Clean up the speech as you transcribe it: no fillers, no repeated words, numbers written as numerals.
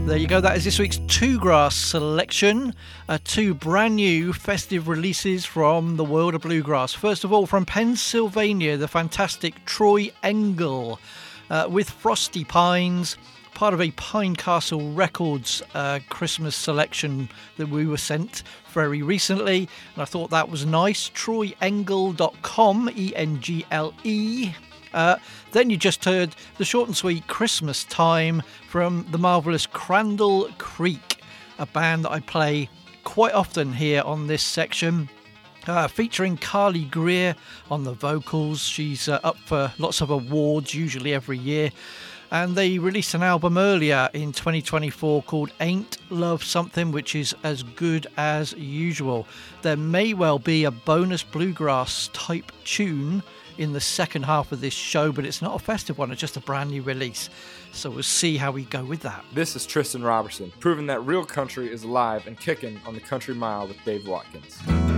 There you go, that is this week's Two Grass selection. Two brand new festive releases from the world of bluegrass. First of all, from Pennsylvania, the fantastic Troy Engel with Frosty Pines, part of a Pine Castle Records Christmas selection that we were sent very recently, and I thought that was nice. TroyEngle.com, E-N-G-L-E. Then you just heard the short and sweet Christmas Time from the marvellous Crandall Creek, a band that I play quite often here on this section, featuring Carly Greer on the vocals. She's up for lots of awards, usually every year. And they released an album earlier in 2024 called Ain't Love Something, which is as good as usual. There may well be a bonus bluegrass type tune in the second half of this show, but it's not a festive one, it's just a brand new release. So we'll see how we go with that. This is Tristan Robertson, proving that real country is alive and kicking on the Country Mile with Dave Watkins.